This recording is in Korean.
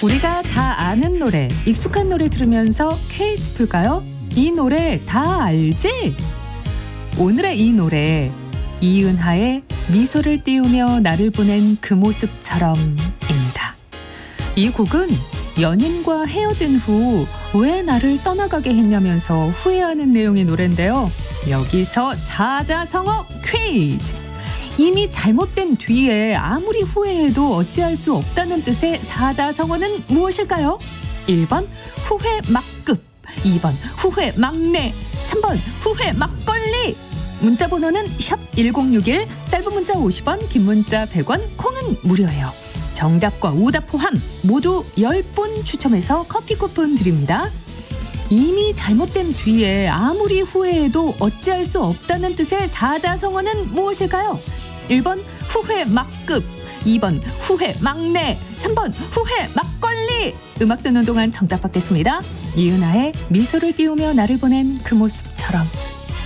우리가 다 아는 노래, 익숙한 노래 들으면서 퀴즈 풀까요? 이 노래 다 알지? 오늘의 이 노래, 이은하의 미소를 띄우며 나를 보낸 그 모습처럼입니다. 이 곡은 연인과 헤어진 후 왜 나를 떠나가게 했냐면서 후회하는 내용의 노래인데요. 여기서 사자성어 퀴즈! 이미 잘못된 뒤에 아무리 후회해도 어찌할 수 없다는 뜻의 사자성어는 무엇일까요? 1번 후회 막급, 2번 후회 막내, 3번 후회 막걸리. 문자 번호는 샵 1061, 짧은 문자 50원, 긴 문자 100원, 콩은 무료예요. 정답과 오답 포함 모두 10분 추첨해서 커피 쿠폰 드립니다. 이미 잘못된 뒤에 아무리 후회해도 어찌할 수 없다는 뜻의 사자성어는 무엇일까요? 1번 후회 막급, 2번 후회 막내, 3번 후회 막걸리. 음악 듣는 동안 정답 받겠습니다. 이은하의 미소를 띄우며 나를 보낸 그 모습처럼.